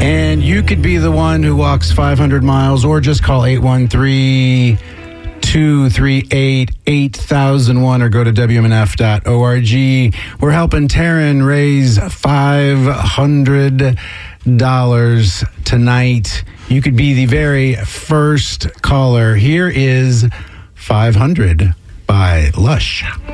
And you could be the one who walks 500 miles or just call 813-238-8001 or go to WMNF.org. We're helping Taryn raise $500 tonight. You could be the very first caller. Here is 500 by Lush.